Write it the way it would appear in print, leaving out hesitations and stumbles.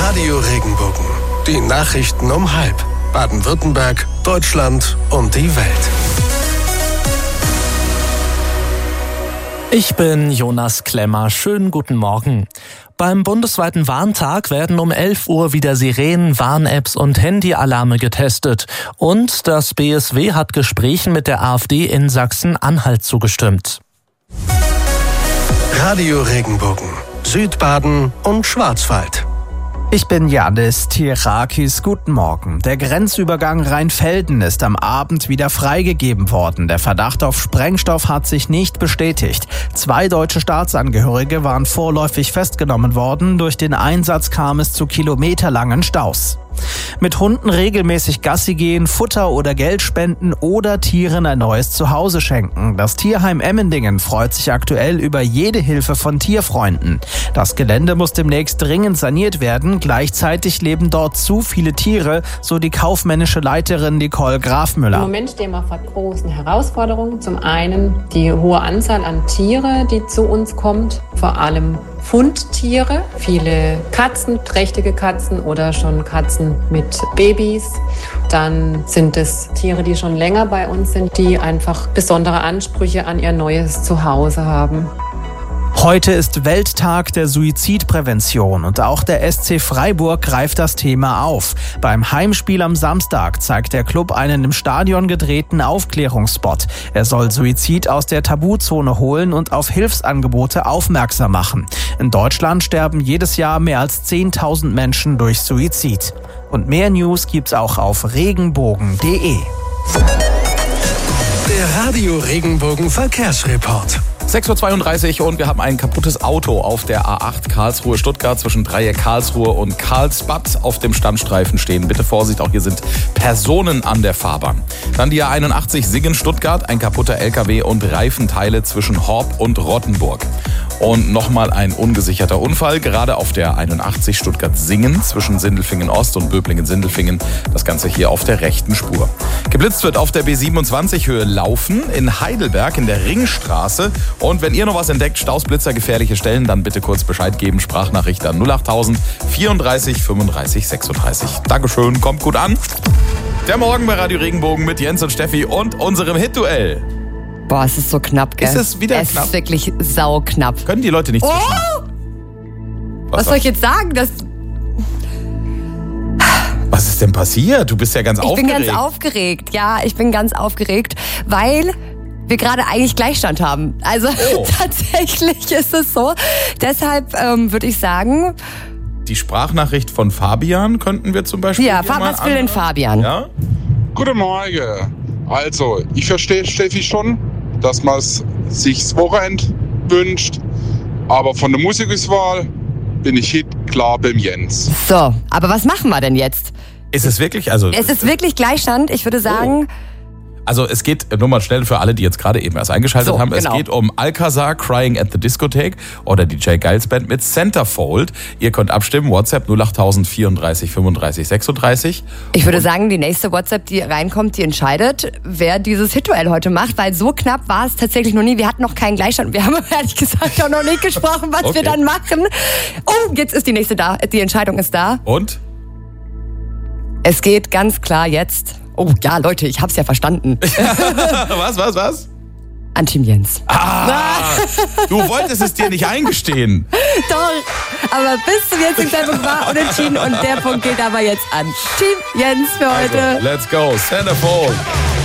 Radio Regenbogen. Die Nachrichten um 12:30. Baden-Württemberg, Deutschland und die Welt. Ich bin Jonas Klemmer. Schönen guten Morgen. Beim bundesweiten Warntag werden um 11 Uhr wieder Sirenen, Warn-Apps und Handyalarme getestet. Und das BSW hat Gesprächen mit der AfD in Sachsen-Anhalt zugestimmt. Radio Regenbogen, Südbaden und Schwarzwald. Ich bin Janis Tirakis, guten Morgen. Der Grenzübergang Rheinfelden ist am Abend wieder freigegeben worden. Der Verdacht auf Sprengstoff hat sich nicht bestätigt. 2 deutsche Staatsangehörige waren vorläufig festgenommen worden. Durch den Einsatz kam es zu kilometerlangen Staus. Mit Hunden regelmäßig Gassi gehen, Futter oder Geld spenden oder Tieren ein neues Zuhause schenken. Das Tierheim Emmendingen freut sich aktuell über jede Hilfe von Tierfreunden. Das Gelände muss demnächst dringend saniert werden. Gleichzeitig leben dort zu viele Tiere, so die kaufmännische Leiterin Nicole Grafmüller. Im Moment stehen wir vor großen Herausforderungen. Zum einen die hohe Anzahl an Tiere, die zu uns kommt, vor allem Fundtiere, viele Katzen, trächtige Katzen oder schon Katzen mit Babys. Dann sind es Tiere, die schon länger bei uns sind, die einfach besondere Ansprüche an ihr neues Zuhause haben. Heute ist Welttag der Suizidprävention und auch der SC Freiburg greift das Thema auf. Beim Heimspiel am Samstag zeigt der Club einen im Stadion gedrehten Aufklärungsspot. Er soll Suizid aus der Tabuzone holen und auf Hilfsangebote aufmerksam machen. In Deutschland sterben jedes Jahr mehr als 10.000 Menschen durch Suizid. Und mehr News gibt's auch auf regenbogen.de. Der Radio Regenbogen Verkehrsreport. 6.32 Uhr und wir haben ein kaputtes Auto auf der A8 Karlsruhe-Stuttgart zwischen Dreieck Karlsruhe und Karlsbad auf dem Standstreifen stehen. Bitte Vorsicht, auch hier sind Personen an der Fahrbahn. Dann die A81 Singen-Stuttgart, ein kaputter LKW und Reifenteile zwischen Horb und Rottenburg. Und nochmal ein ungesicherter Unfall, gerade auf der 81 Stuttgart-Singen zwischen Sindelfingen-Ost und Böblingen-Sindelfingen. Das Ganze hier auf der rechten Spur. Geblitzt wird auf der B27 Höhe Laufen in Heidelberg in der Ringstraße. Und wenn ihr noch was entdeckt, Stausblitzer, gefährliche Stellen, dann bitte kurz Bescheid geben. Sprachnachricht an 08000 34 35 36. Dankeschön, kommt gut an. Der Morgen bei Radio Regenbogen mit Jens und Steffi und unserem Hit-Duell. Boah, es ist so knapp, gell? Ist es wieder knapp? Es ist wirklich sauknapp. Können die Leute nicht zwischen? Oh! Was soll ich jetzt sagen? Was ist denn passiert? Du bist ja ganz aufgeregt. Ich bin ganz aufgeregt, ja. Ich bin ganz aufgeregt, weil wir gerade eigentlich Gleichstand haben. Also tatsächlich ist es so. Deshalb würde ich sagen... Die Sprachnachricht von Fabian könnten wir zum Beispiel was will denn Fabian? Ja? Guten Morgen. Also, ich verstehe Steffi schon, dass man sich das Wochenende wünscht. Aber von der Musikauswahl bin ich klar beim Jens. So, aber was machen wir denn jetzt? Ist es wirklich? Es ist wirklich Gleichstand. Ich würde sagen... Also es geht, nur mal schnell für alle, die jetzt gerade eben erst eingeschaltet haben, genau. Es geht um Alcazar, Crying at the Discotheque oder DJ Giles Band mit Centerfold. Ihr könnt abstimmen, WhatsApp 08000 34 35 36. Ich würde sagen, die nächste WhatsApp, die reinkommt, die entscheidet, wer dieses Hit-Duell heute macht, weil so knapp war es tatsächlich noch nie. Wir hatten noch keinen Gleichstand. Wir haben ehrlich gesagt auch noch nicht gesprochen, was wir dann machen. Oh, jetzt ist die nächste da. Die Entscheidung ist da. Und? Es geht ganz klar jetzt... Oh ja, Leute, ich hab's ja verstanden. Was? An Team Jens. Du wolltest es dir nicht eingestehen. Doch, aber bis zum jetzigen Zeitpunkt war unentschieden und der Punkt geht aber jetzt an Team Jens für heute. Also, let's go, Centerfold.